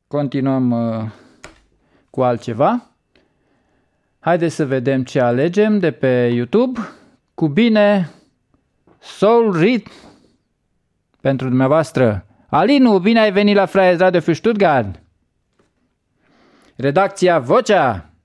Continuăm cu altceva. Haideți să vedem ce alegem de pe YouTube. Cu bine, Soul Rhythm pentru dumneavoastră. Alinu, bine ai venit la Freies Radio für Stuttgart. Redacția Vocea.